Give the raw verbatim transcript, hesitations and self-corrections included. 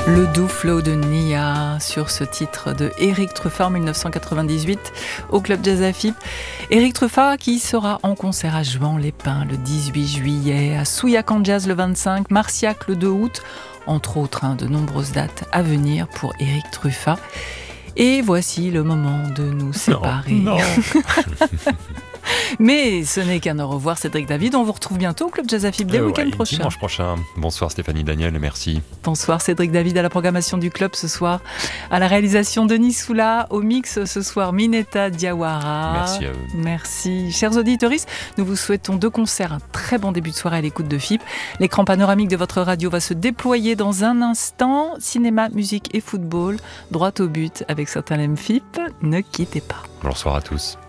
Le doux flow de Nia sur ce titre de Éric Truffat en dix-neuf cent quatre-vingt-dix-huit au Club Jazz Afip. Éric Truffat qui sera en concert à Juan-les-Pins le dix-huit juillet, à Souillac en Jazz le vingt-cinq, Marciac le deux août, entre autres hein, de nombreuses dates à venir pour Éric Truffat. Et voici le moment de nous séparer. Non, non. Mais ce n'est qu'un au revoir, Cédric David. On vous retrouve bientôt au Club Jazz Afip dès le Euh, week-end ouais, prochain. Dimanche prochain. Bonsoir Stéphanie Daniel, merci. Bonsoir Cédric David à la programmation du club ce soir, à la réalisation Denis Soula, au mix ce soir Mineta Diawara. Merci à eux. Merci. Chers auditeurs, nous vous souhaitons de concert un très bon début de soirée à l'écoute de F I P. L'écran panoramique de votre radio va se déployer dans un instant. Cinéma, musique et football, droit au but avec certains M F I P. Ne quittez pas. Bonsoir à tous.